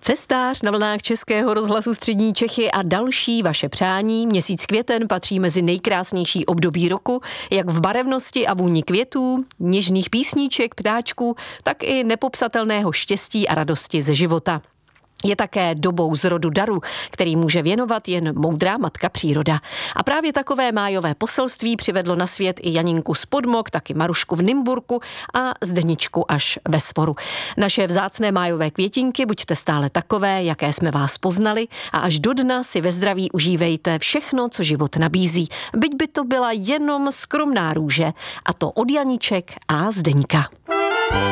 Cestář na vlnách Českého rozhlasu Střední Čechy a další vaše přání. Měsíc květen patří mezi nejkrásnější období roku, jak v barevnosti a vůni květů, něžných písníček, ptáčků, tak i nepopsatelného štěstí a radosti ze života. Je také dobou zrodu daru, který může věnovat jen moudrá matka příroda. A právě takové májové poselství přivedlo na svět i Janinku z Podmok, taky Marušku v Nymburku a Zdeničku až ve Svoru. Naše vzácné májové květinky, buďte stále takové, jaké jsme vás poznali, a až do dna si ve zdraví užívejte všechno, co život nabízí. Byť by to byla jenom skromná růže, a to od Janiček a Zdeňka.